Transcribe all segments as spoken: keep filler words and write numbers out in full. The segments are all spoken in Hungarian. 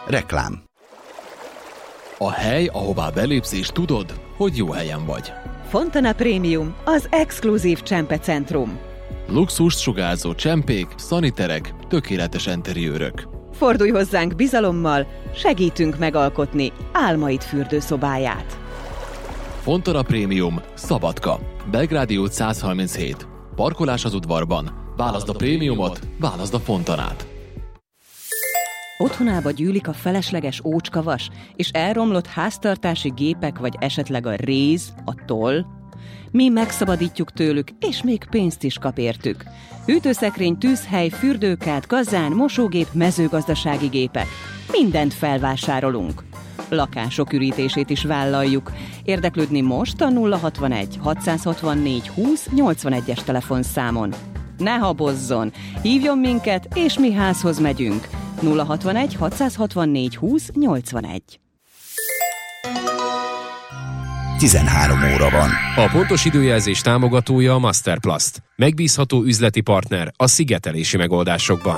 Reklám. A hely, ahová belépsz és tudod, hogy jó helyen vagy. Fontana Premium, az exkluzív csempecentrum. Luxust sugárzó csempék, szaniterek, tökéletes enteriőrök. Fordulj hozzánk bizalommal, segítünk megalkotni álmaid fürdőszobáját. Fontana Premium, Szabadka, Belgrádi út száz harminchét. Parkolás az udvarban. Válaszd a prémiumot, válaszd a Fontanát. Otthonába gyűlik a felesleges ócskavas, és elromlott háztartási gépek, vagy esetleg a réz, a toll? Mi megszabadítjuk tőlük, és még pénzt is kap értük. Hűtőszekrény, tűzhely, fürdőkád, kazán, mosógép, mezőgazdasági gépek. Mindent felvásárolunk. Lakások ürítését is vállaljuk. Érdeklődni most a nulla hatvanegy hatszázhatvannégy húsz nyolcvanegyes telefonszámon. Ne habozzon! Hívjon minket, és mi házhoz megyünk. nulla hatvanegy hatszázhatvannégy húsz nyolcvanegy. tizenhárom óra van. A pontos időjelzés támogatója a Masterplast. Megbízható üzleti partner a szigetelési megoldásokban.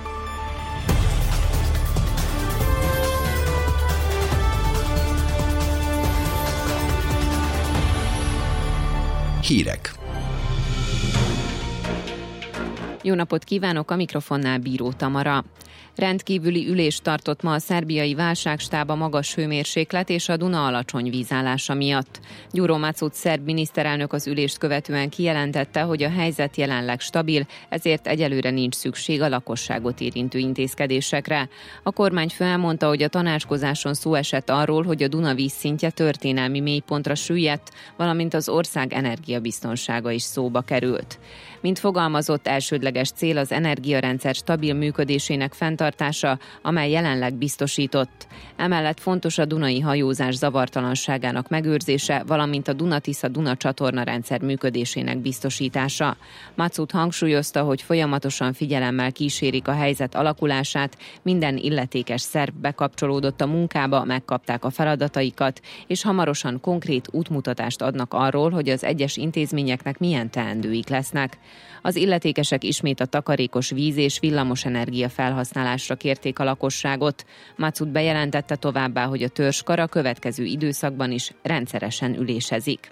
Hírek. Jó napot kívánok, a mikrofonnál Bíró Tamara. Rendkívüli ülést tartott ma a szerbiai válságstáb a magas hőmérséklet és a Duna alacsony vízállása miatt. Gyuro Macut szerb miniszterelnök az ülést követően kijelentette, hogy a helyzet jelenleg stabil, ezért egyelőre nincs szükség a lakosságot érintő intézkedésekre. A kormányfő elmondta, hogy a tanácskozáson szó esett arról, hogy a Duna vízszintje történelmi mélypontra süllyedt, valamint az ország energiabiztonsága is szóba került. Mint fogalmazott, elsődleges cél az energiarendszer stabil működésének fenntartása, amely jelenleg biztosított. Emellett fontos a dunai hajózás zavartalanságának megőrzése, valamint a Duna-Tisza-Duna csatornarendszer működésének biztosítása. Macut hangsúlyozta, hogy folyamatosan figyelemmel kísérik a helyzet alakulását, minden illetékes szerv bekapcsolódott a munkába, megkapták a feladataikat, és hamarosan konkrét útmutatást adnak arról, hogy az egyes intézményeknek milyen teendőik lesznek. Az illetékesek ismét a takarékos víz és villamosenergia felhasználásra kérték a lakosságot. Macut bejelentette továbbá, hogy a törzskar a következő időszakban is rendszeresen ülésezik.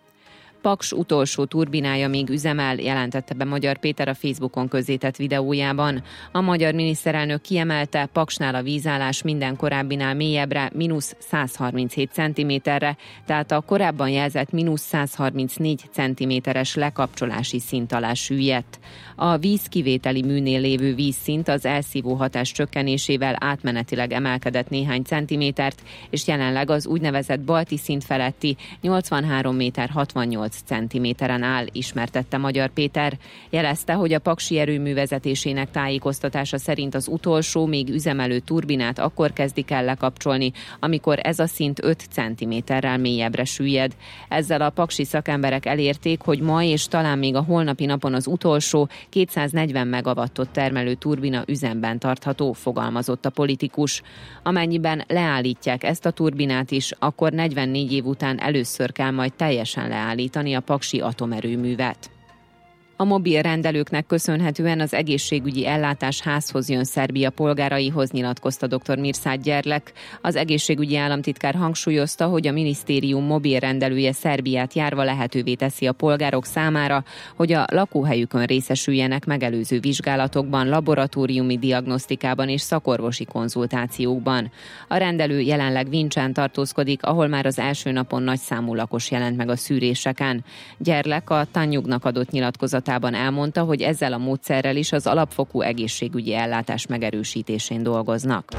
Paks utolsó turbinája még üzemel, jelentette be Magyar Péter a Facebookon közzétett videójában. A magyar miniszterelnök kiemelte, Paksnál a vízállás minden korábbinál mélyebbre, mínusz száz harminchét centiméterre, tehát a korábban jelzett mínusz száz harmincnégy centiméteres lekapcsolási szint alá süllyedt. A vízkivételi műnél lévő vízszint az elszívó hatás csökkenésével átmenetileg emelkedett néhány centimétert, és jelenleg az úgynevezett balti szint feletti nyolcvanhárom méter hatvannyolc centiméteren áll, ismertette Magyar Péter. Jelezte, hogy a paksi erőmű vezetésének tájékoztatása szerint az utolsó, még üzemelő turbinát akkor kezdik el lekapcsolni, amikor ez a szint öt centiméterrel mélyebbre süllyed. Ezzel a paksi szakemberek elérték, hogy ma és talán még a holnapi napon az utolsó kétszáznegyven megawattot termelő turbina üzemben tartható, fogalmazott a politikus. Amennyiben leállítják ezt a turbinát is, akkor negyvennégy év után először kell majd teljesen leállítani a paksi atomerőművet. A mobil rendelőknek köszönhetően az egészségügyi ellátás házhoz jön Szerbia polgáraihoz, nyilatkozta dr. Mirsad Gyerlek. Az egészségügyi államtitkár hangsúlyozta, hogy a minisztérium mobil rendelője Szerbiát járva lehetővé teszi a polgárok számára, hogy a lakóhelyükön részesüljenek megelőző vizsgálatokban, laboratóriumi diagnosztikában és szakorvosi konzultációkban. A rendelő jelenleg Vincsán tartózkodik, ahol már az első napon nagyszámú lakos jelent meg a szűréseken. Gyerlek a Tanjugnak adott nyilatkozat elmondta, hogy ezzel a módszerrel is az alapfokú egészségügyi ellátás megerősítésén dolgoznak.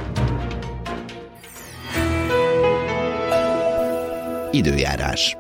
Időjárás.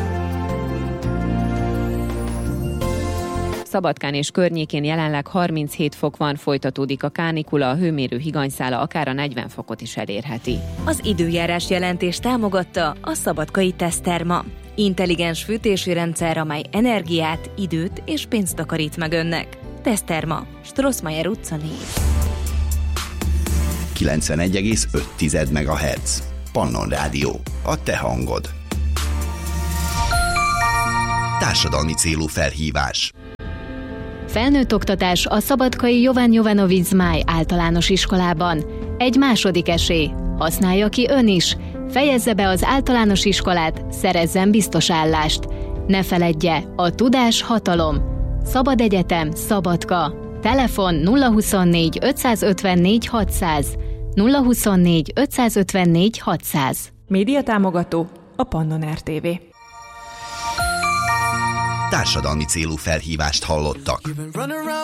Szabadkán és környékén jelenleg harminchét fok van, folytatódik a kánikula, a hőmérő higanyszála akár a negyven fokot is elérheti. Az időjárás jelentés támogatta a Szabadkai Teszterma. Intelligens fűtési rendszer, amely energiát, időt és pénzt takarít meg önnek. Teszterma, Strossmayer utca négy. kilencvenegy egész öt megahertz. Pannon Rádió, a te hangod. Társadalmi célú felhívás. Felnőtt oktatás a szabadkai Jovan Jovanovic Zmáj általános iskolában. egy második esély. Használja ki ön is. Fejezze be az általános iskolát, szerezzen biztos állást. Ne feledje, a tudás hatalom. Szabad Egyetem, Szabadka. Telefon nulla huszonnégy ötszázötvennégy hatszáz. nulla huszonnégy ötszázötvennégy hatszáz. Média támogató a Pannon er té vé. Társadalmi célú felhívást hallottak.